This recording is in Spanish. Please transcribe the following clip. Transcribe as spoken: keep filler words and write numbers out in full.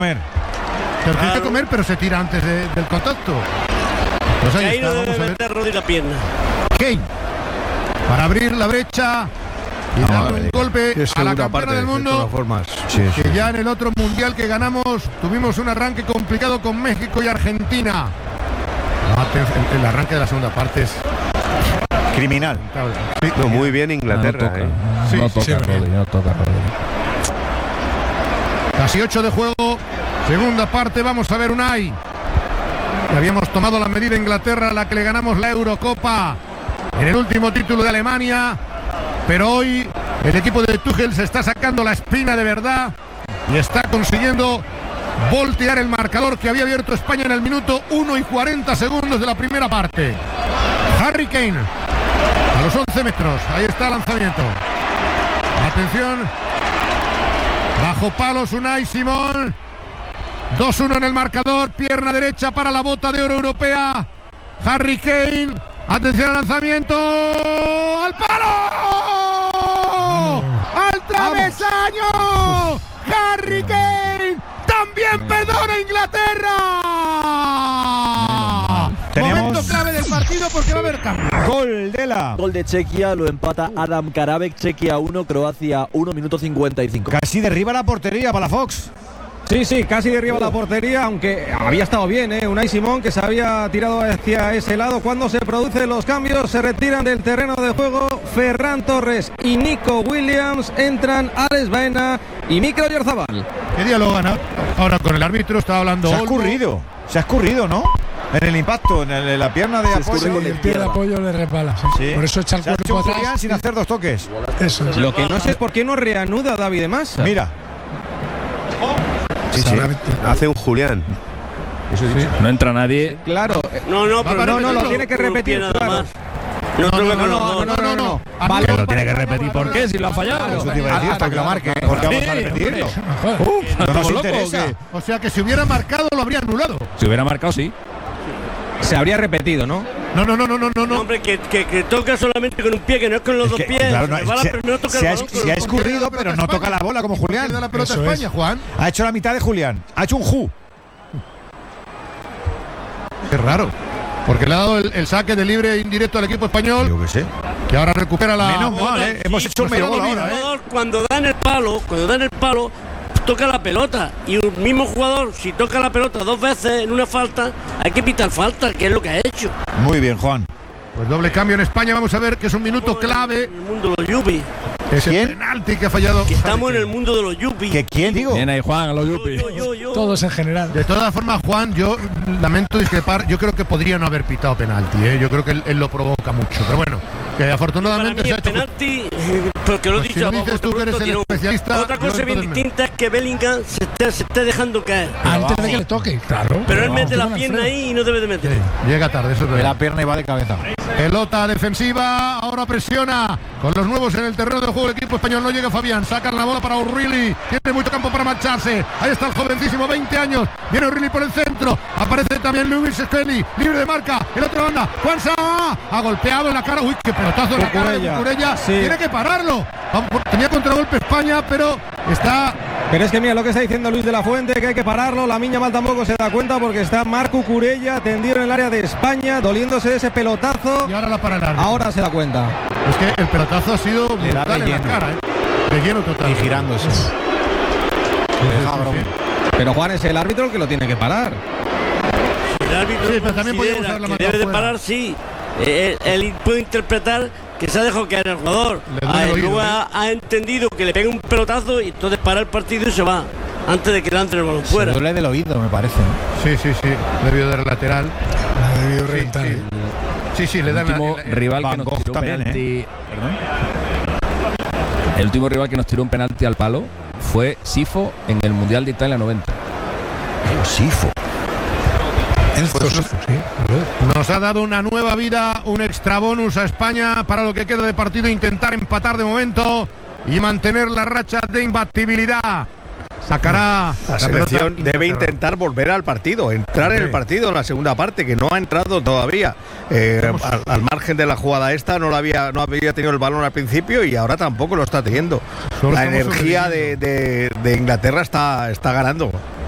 comer. Se tiene que comer, pero se tira antes de, del contacto. Pues ahí, ahí está, vamos a ver. Rodri la pierna. Kane, para abrir la brecha y no, darle un golpe a la campeona del mundo. Sí, que sí. ya en el otro mundial que ganamos tuvimos un arranque complicado con México y Argentina. El, el arranque de la segunda parte es criminal. Sí. No, muy bien Inglaterra. No, no toca, eh. sí, no toca sí, Rodri, no toca Rodri. Casi ocho de juego, segunda parte, vamos a ver Unai. Que habíamos tomado la medida Inglaterra, a la que le ganamos la Eurocopa en el último título de Alemania, pero hoy el equipo de Tuchel se está sacando la espina de verdad y está consiguiendo voltear el marcador que había abierto España en el minuto uno y cuarenta segundos de la primera parte. Harry Kane a los once metros, ahí está el lanzamiento. Atención, bajo palos Unai Simón. dos uno en el marcador, pierna derecha para la bota de oro europea. Harry Kane, atención al lanzamiento, al palo, al travesaño. Harry Kane también perdona Inglaterra. Tenemos... Momento clave del partido porque va a haber cambio. Gol de la. Gol de Chequia, lo empata Adam Karabek. Chequia uno, Croacia uno, minuto cincuenta y cinco. Casi derriba la portería para la Fox. Sí, sí, casi derriba la portería, aunque había estado bien, ¿eh? Unai Simón, que se había tirado hacia ese lado. Cuando se producen los cambios, se retiran del terreno de juego Ferran Torres y Nico Williams. Entran Alex Baena y Mikel Oyarzabal. ¿Qué día lo gana? Ahora con el árbitro estaba hablando. Se ha Olmo. escurrido, se ha escurrido, ¿no? En el impacto, en, el, en la pierna de apoyo. El pie de apoyo le repala. Sí. Por eso echa el se ha cuerpo hecho atrás. Julián sin hacer dos toques. Eso es. Lo que no sé es por qué no reanuda David Massa. Mira. Sí, sí. Hace un Julián. Eso sí. No entra nadie. Claro. No, no, pero no, no, lo tiene que repetir. Claro. No, No, no, no, no, no, no, no. Vale, Pero tiene que repetir. ¿Por qué? Si lo ha fallado. Eso te iba a decir hasta que lo marque. ¿Por qué vamos a repetirlo? Uf, no nos interesa. O sea que si hubiera marcado lo habría anulado. Si hubiera marcado, sí. Se habría repetido, ¿no? No, no, no, no, no, no. No, hombre, que, que, que toca solamente con un pie, que no es con los Es dos que, pies. claro, no, Se va la- se, pero no toca se ha, el balón con se ha los dos escurrido, pies. pero no toca la bola como Julián. Queda la pelota a Eso España, es. Juan. Ha hecho la mitad de Julián. Ha hecho un ju. Qué raro. Porque le ha dado el, el saque de libre indirecto al equipo español. Yo qué sé. Que ahora recupera la. Menos mal, ¿eh? Hemos hecho un medio gol ahora, ¿eh? jugador, cuando dan el palo, cuando dan el palo, toca la pelota. Y un mismo jugador, si toca la pelota dos veces en una falta, hay que pitar falta, que es lo que ha hecho. Muy bien, Juan. Pues doble cambio en España. Vamos a ver que es un minuto clave. En el mundo de los yuppies. Ese ¿Quién? penalti que ha fallado. Que estamos en el mundo de los yuppies. ¿Que quién, digo? Bien ahí, Juan, a los Yo, yuppies. yo, yo, yo. Todos en general. De todas formas, Juan, yo lamento discrepar. Yo creo que podría no haber pitado penalti, ¿eh? Yo creo que él, él lo provoca mucho. Pero bueno, que Para afortunadamente mí se ha el hecho. penalti, eh, porque lo he Pues si dicho lo abajo, dices tú que eres el tiró. especialista, Otra yo cosa bien entonces me- distinta es que Bellingham se esté, se esté dejando caer. Antes de que le toque, claro. Pero él mete la Alfredo. pierna ahí y no debe de meter. Sí, llega tarde, eso es De verdad. la pierna y va de cabeza. Pelota defensiva, ahora presiona con los nuevos en el terreno de juego el equipo español. No llega Fabián, sacan la bola para O'Reilly, tiene mucho campo para marcharse. Ahí está el jovencísimo, veinte años, viene O'Reilly por el centro, aparece también Lewis Skelly, libre de marca, el otro banda, Juan Sá, ha golpeado en la cara, uy, qué pelotazo en la cara de Cucurella. Cucurella, Sí. tiene que pararlo. Tenía contragolpe España, pero está. Pero es que mira lo que está diciendo Luis de la Fuente, que hay que pararlo. La Miña Mal tampoco se da cuenta porque está Marc Cucurella tendido en el área de España, doliéndose de ese pelotazo. Y ahora la para el árbitro. Ahora se da cuenta. Es que el pelotazo ha sido Le da brutal de en la lleno. cara, ¿eh? De lleno total. Y girándose. Sí, sí. Pero Juan es el árbitro el que lo tiene que parar. El árbitro Sí, pero también podíamos considera haberla que mandado debe de fuera. parar, sí. Eh, él, él puede interpretar que se ha dejado caer el jugador. Le duele Ah, el oído, luego ¿eh? ha, ha entendido que le pega un pelotazo y entonces para el partido y se va. Antes de que lance el balón fuera. Se duele del oído, me parece. Sí, sí, sí. Debió dar lateral. La ha debido Sí, reventar. sí. Sí, sí, le dan la- último la- la- rival que Van nos Gogh tiró un también, penalti. El último rival que nos tiró un penalti al palo fue Sifo en el Mundial de Italia noventa. Sifo. Enzo Sifo, sí. Nos ha dado una nueva vida, un extra bonus a España para lo que queda de partido, intentar empatar de momento y mantener la racha de imbatibilidad. Sacará La selección debe intentar volver al partido, entrar en el partido en la segunda parte, que no ha entrado todavía. Eh, al, al margen de la jugada esta, no, la había, no había tenido el balón al principio y ahora tampoco lo está teniendo. Solo La estamos energía de, de- de Inglaterra está, está ganando.